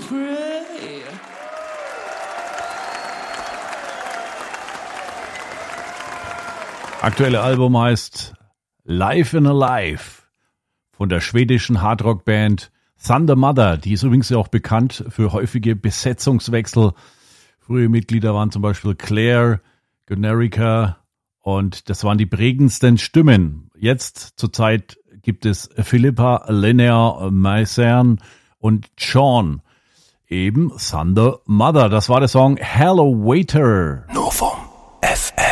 pray. Aktuelle Album heißt Life in a Life von der schwedischen Hardrock-Band Thunder Mother. Die ist übrigens auch bekannt für häufige Besetzungswechsel. Frühe Mitglieder waren zum Beispiel Claire, Gunerica und das waren die prägendsten Stimmen. Jetzt zurzeit gibt es Philippa, Linnea, Maisern und Sean. Eben Thunder Mother. Das war der Song Hello Waiter. Nur vom FM.